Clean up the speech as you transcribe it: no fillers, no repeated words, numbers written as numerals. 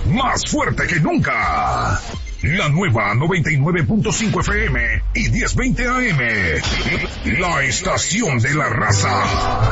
más fuerte que nunca. La nueva 99.5 FM y 1020 AM. La estación de la raza.